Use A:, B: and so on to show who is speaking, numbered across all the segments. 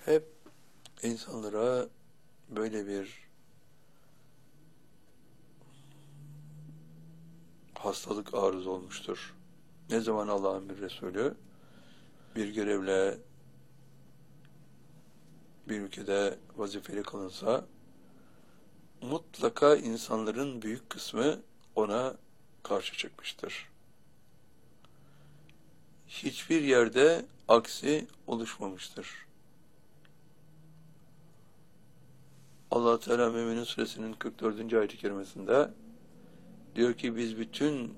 A: Hep insanlara böyle bir hastalık arız olmuştur. Ne zaman Allah'ın bir Resulü bir görevle bir ülkede vazifeli kalınsa, mutlaka insanların büyük kısmı ona karşı çıkmıştır. Hiçbir yerde aksi oluşmamıştır. Allah Teala Mü'minin Suresinin 44. ayet-i kerimesinde diyor ki biz bütün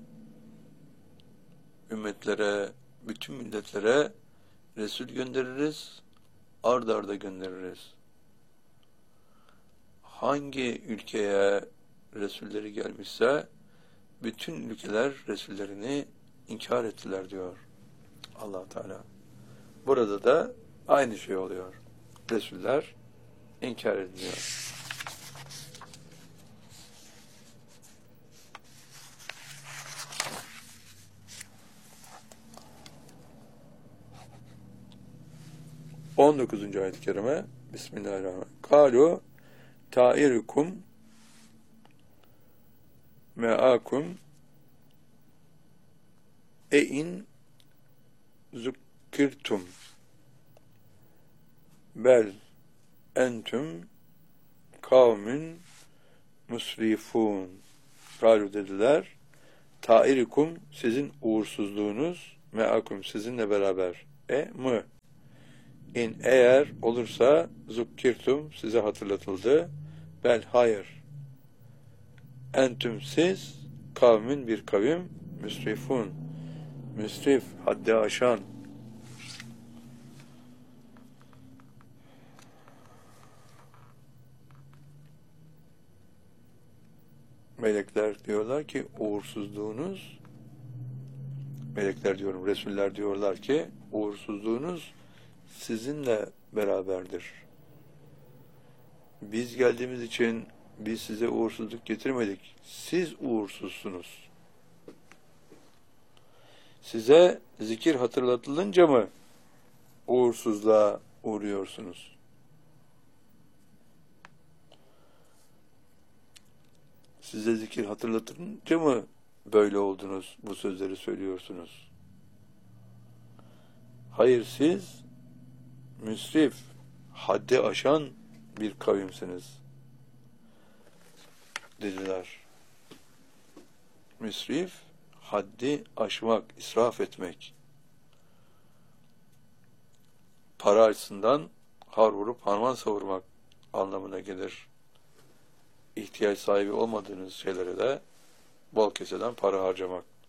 A: ümmetlere, bütün milletlere Resul göndeririz, ard arda göndeririz. Hangi ülkeye Resulleri gelmişse bütün ülkeler Resullerini inkar ettiler diyor Allah Teala. Burada da aynı şey oluyor. Resuller inkar ediliyor. On 19. ayet-i kerime Bismillahirrahmanirrahim. Kalu ta'irukum me'akum in zukkirtum bel entüm kavmin musrifun. Kalu dediler, ta'irukum sizin uğursuzluğunuz, me'akum sizinle beraber, mı? İn eğer olursa zukkirtum size hatırlatıldı, bel hayır, entüm siz kavmin bir kavim, müsrifun müsrif haddi aşan, melekler diyorlar ki uğursuzluğunuz, melekler diyorum, Resuller diyorlar ki uğursuzluğunuz sizinle beraberdir. Biz geldiğimiz için biz size uğursuzluk getirmedik. Siz uğursuzsunuz. Size zikir hatırlatılınca mı uğursuzluğa uğruyorsunuz? Size zikir hatırlatılınca mı böyle oldunuz, bu sözleri söylüyorsunuz? Hayır, siz müsrif, haddi aşan bir kavimsiniz dediler. Müsrif, haddi aşmak, israf etmek. Para açısından har vurup harman savurmak anlamına gelir. İhtiyaç sahibi olmadığınız şeylere de bol keseden para harcamak.